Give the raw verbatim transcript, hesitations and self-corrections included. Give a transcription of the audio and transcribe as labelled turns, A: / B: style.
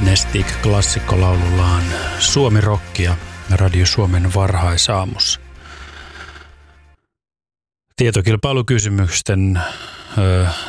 A: Agnestic klassikkolaulullaan Suomi-rockia Radio Suomen varhaisaamussa. Tietokilpailukysymysten ö,